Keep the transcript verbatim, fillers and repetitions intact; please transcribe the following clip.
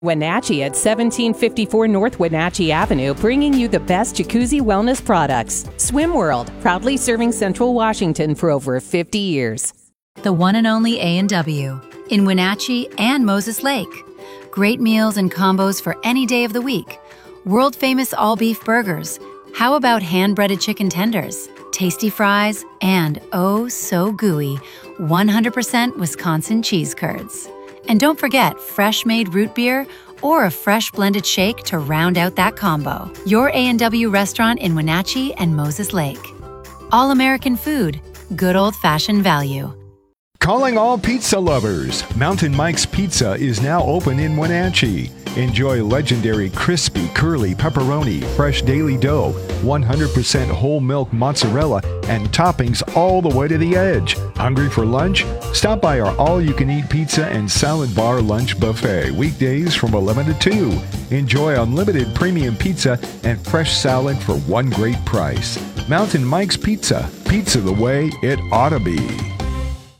Wenatchee at seventeen fifty-four North Wenatchee Avenue, bringing you the best jacuzzi wellness products. Swim World, proudly serving Central Washington for over fifty years. The one and only A and W in Wenatchee and Moses Lake. Great meals and combos for any day of the week. World famous all beef burgers. How about hand breaded chicken tenders, tasty fries, and oh so gooey one hundred percent Wisconsin cheese curds. And don't forget fresh made root beer or a fresh blended shake to round out that combo. Your A and W restaurant in Wenatchee and Moses Lake. All American food, good old fashioned value. Calling all pizza lovers. Mountain Mike's Pizza is now open in Wenatchee. Enjoy legendary crispy, curly pepperoni, fresh daily dough, one hundred percent whole milk mozzarella, and toppings all the way to the edge. Hungry for lunch? Stop by our all-you-can-eat pizza and salad bar lunch buffet, weekdays from eleven to two. Enjoy unlimited premium pizza and fresh salad for one great price. Mountain Mike's Pizza. Pizza the way it ought to be.